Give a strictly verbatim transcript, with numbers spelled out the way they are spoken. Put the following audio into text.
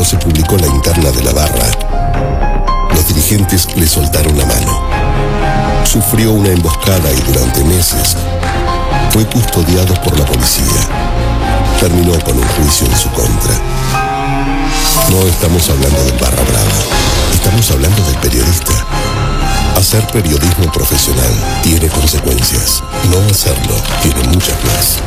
Cuando se publicó la interna de la barra, los dirigentes le soltaron la mano. Sufrió una emboscada y durante meses fue custodiado por la policía. Terminó con un juicio en su contra. No estamos hablando del barra brava, estamos hablando del periodista. Hacer periodismo profesional tiene consecuencias. No hacerlo tiene muchas más.